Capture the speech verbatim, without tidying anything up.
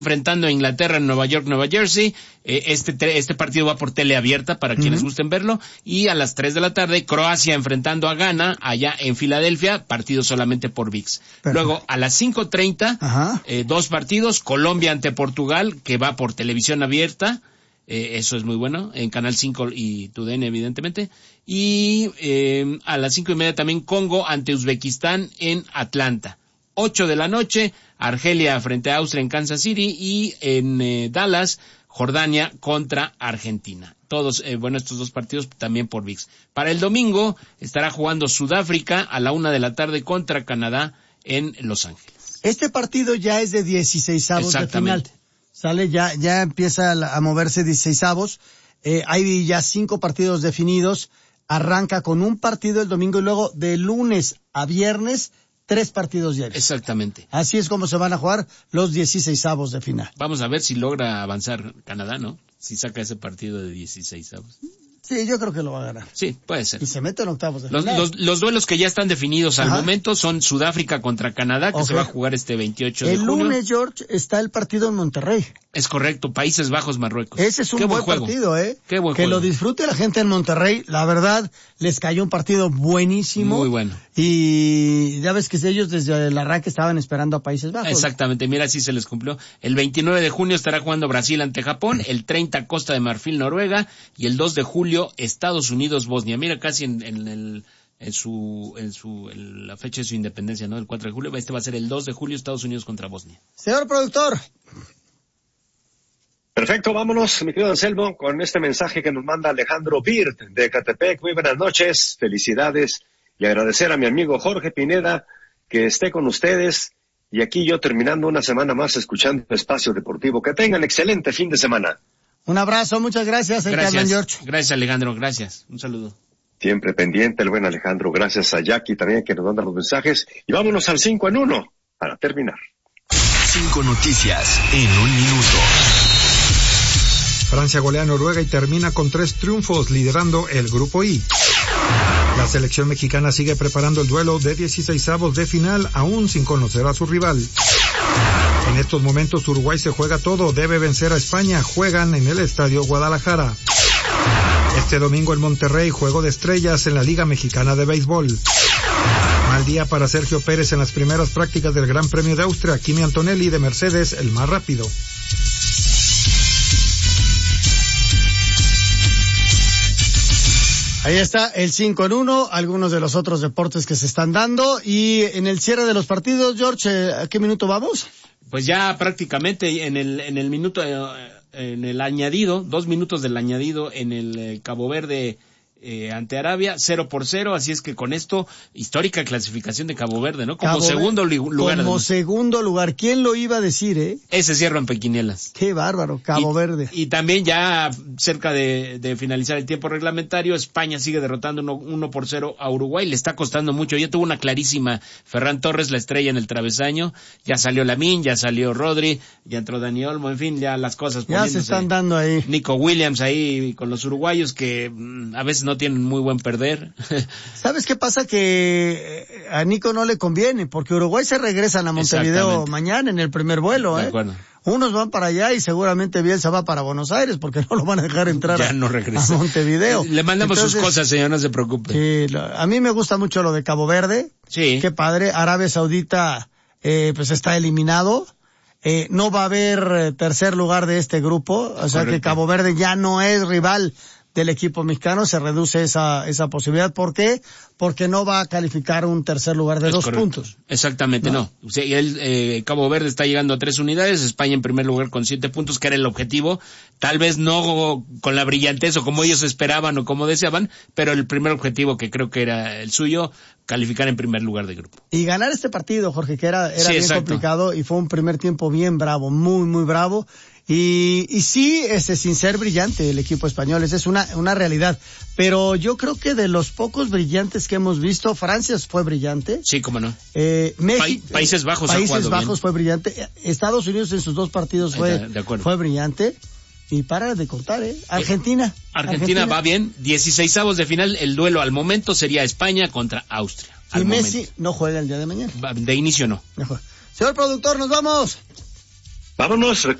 enfrentando a Inglaterra en Nueva York, Nueva Jersey. Eh, este este partido va por tele abierta para quienes uh-huh. gusten verlo. Y a las tres de la tarde, Croacia enfrentando a Ghana allá en Filadelfia, partido solamente por V I X. Perfecto. Luego, a las cinco treinta, uh-huh. eh, dos partidos, Colombia ante Portugal, que va por televisión abierta. Eh, eso es muy bueno, en Canal cinco y T U D N, evidentemente. Y eh, a las cinco y media también Congo ante Uzbekistán en Atlanta. Ocho de la noche, Argelia frente a Austria en Kansas City, y en eh, Dallas, Jordania contra Argentina. Todos, eh, bueno, estos dos partidos también por V I X. Para el domingo estará jugando Sudáfrica a la una de la tarde contra Canadá en Los Ángeles. Este partido ya es de dieciseisavos de final. Sale, ya, ya empieza a moverse dieciseisavos. Eh, hay ya cinco partidos definidos. Arranca con un partido el domingo y luego de lunes a viernes tres partidos diarios. Exactamente. Así es como se van a jugar los dieciseisavos de final. Vamos a ver si logra avanzar Canadá, ¿no? Si saca ese partido de dieciseisavos. Sí, yo creo que lo va a ganar. Sí, puede ser. Y se mete en octavos de los, final. Los, los duelos que ya están definidos al Ajá. momento son Sudáfrica contra Canadá, que okay. se va a jugar este veintiocho de el junio. El lunes, George, está el partido en Monterrey. Es correcto, Países Bajos, Marruecos. Ese es un Qué buen, buen partido, ¿eh? Qué buen que juego. lo disfrute la gente en Monterrey. La verdad, les cayó un partido buenísimo. Muy bueno. Y ya ves que ellos desde el arranque estaban esperando a Países Bajos. Exactamente, mira, así se les cumplió. El veintinueve de junio estará jugando Brasil ante Japón, el treinta Costa de Marfil, Noruega, y el dos de julio Estados Unidos, Bosnia. Mira, casi en, en el... en su, en su, en la fecha de su independencia, ¿no? El cuatro de julio, este va a ser el dos de julio, Estados Unidos contra Bosnia. Señor productor. Perfecto, vámonos, mi querido Anselmo, con este mensaje que nos manda Alejandro Birt de Ecatepec. Muy buenas noches, felicidades, y agradecer a mi amigo Jorge Pineda que esté con ustedes, y aquí yo terminando una semana más escuchando Espacio Deportivo. Que tengan excelente fin de semana. Un abrazo, muchas gracias. Gracias, George. Gracias Alejandro, gracias, un saludo. Siempre pendiente el buen Alejandro, gracias a Jackie también que nos manda los mensajes, y vámonos al cinco en uno para terminar. Cinco noticias en un minuto. Francia golea a Noruega y termina con tres triunfos, liderando el grupo I. La selección mexicana sigue preparando el duelo de dieciseisavos de final, aún sin conocer a su rival. En estos momentos Uruguay se juega todo, debe vencer a España, juegan en el Estadio Guadalajara. Este domingo en Monterrey, juego de estrellas en la Liga Mexicana de Béisbol. Mal día para Sergio Pérez en las primeras prácticas del Gran Premio de Austria. Kimi Antonelli de Mercedes, el más rápido. Ahí está el cinco en uno, algunos de los otros deportes que se están dando. Y en el cierre de los partidos, George, ¿a qué minuto vamos? Pues ya prácticamente en el en el minuto, en el añadido, dos minutos del añadido en el eh, Cabo Verde eh, ante Arabia, cero por cero, así es que con esto, histórica clasificación de Cabo Verde, ¿no? Como Cabo segundo Ver- lugar. Como además. segundo lugar, ¿quién lo iba a decir, eh? Ese cierra en Pequinielas. Qué bárbaro, Cabo y, Verde. Y también ya cerca de, de finalizar el tiempo reglamentario, España sigue derrotando uno, uno por cero a Uruguay, le está costando mucho, ya tuvo una clarísima Ferran Torres, la estrella en el travesaño, ya salió Lamine, ya salió Rodri, ya entró Dani Olmo, en fin, ya las cosas ya se están dando ahí. Nico Williams ahí con los uruguayos que mmm, a veces no tienen muy buen perder. ¿Sabes qué pasa? Que a Nico no le conviene, porque Uruguay se regresan a Montevideo mañana en el primer vuelo, ¿eh? De acuerdo. Unos van para allá y seguramente Bielsa va para Buenos Aires porque no lo van a dejar entrar ya no a, a Montevideo. Le mandamos Entonces, sus cosas, señor, no se preocupe. Sí, lo, a mí me gusta mucho lo de Cabo Verde. Sí. Qué padre. Arabia Saudita, eh, pues está eliminado. Eh, no va a haber eh, tercer lugar de este grupo. O sea Correcto. Que Cabo Verde ya no es rival del equipo mexicano, se reduce esa esa posibilidad. ¿Por qué? Porque no va a calificar un tercer lugar de es dos correcto. puntos. Exactamente, no. no. O sea, el, eh, Cabo Verde está llegando a tres unidades, España en primer lugar con siete puntos, que era el objetivo. Tal vez no con la brillantez o como ellos esperaban o como deseaban, pero el primer objetivo que creo que era el suyo, calificar en primer lugar de grupo. Y ganar este partido, Jorge, que era, era sí, bien exacto. complicado y fue un primer tiempo bien bravo, muy, muy bravo. Y, y sí, ese, sin ser brillante el equipo español, esa es una, una realidad. Pero yo creo que de los pocos brillantes que hemos visto, Francia fue brillante. Sí, cómo no. Eh, México, pa- Países Bajos Países ha jugado Bajos bien. fue brillante. Estados Unidos en sus dos partidos fue, de acuerdo. fue brillante. Y para de contar, ¿eh? Argentina. Eh, Argentina. Argentina va bien. dieciseisavos de final, el duelo al momento sería España contra Austria. Y Messi momento. no juega el día de mañana. De inicio no. no Señor productor, nos vamos. Vámonos.